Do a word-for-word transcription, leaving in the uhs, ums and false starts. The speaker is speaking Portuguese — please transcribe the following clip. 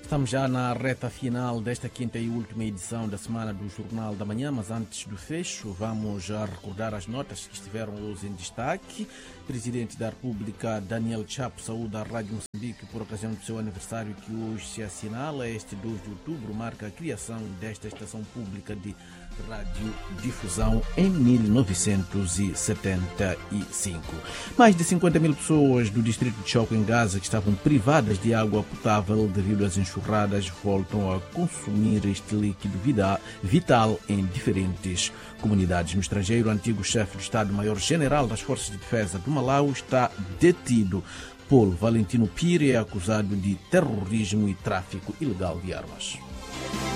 Estamos já na reta final desta quinta e última edição da Semana do Jornal da Manhã, mas antes do fecho vamos já recordar as notas que estiveram hoje em destaque. Presidente da República Daniel Chapo saúda a Rádio Moçambique por ocasião do seu aniversário que hoje se assinala. Este dois de outubro marca a criação desta estação pública de radiodifusão em mil novecentos e setenta e cinco. Mais de cinquenta mil pessoas do distrito de Choco, em Gaza, que estavam privadas de água potável devido às enxurradas, voltam a consumir este líquido vital em diferentes comunidades. No estrangeiro, o antigo chefe do Estado-Maior-General das Forças de Defesa do Malau está detido. Paulo Valentino Pire é acusado de terrorismo e tráfico ilegal de armas.